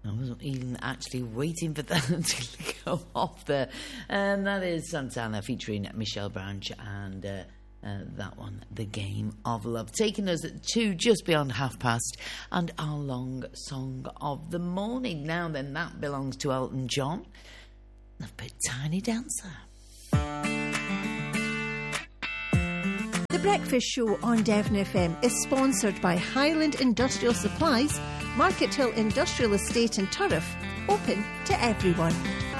I wasn't even actually waiting for that to go off there. And that is Santana featuring Michelle Branch and that one, The Game of Love. Taking us to just beyond past, and our long song of the morning. Now then, that belongs to Elton John. A bit Tiny Dancer. The Breakfast Show on Devon FM is sponsored by Highland Industrial Supplies, Market Hill Industrial Estate and Turf, open to everyone.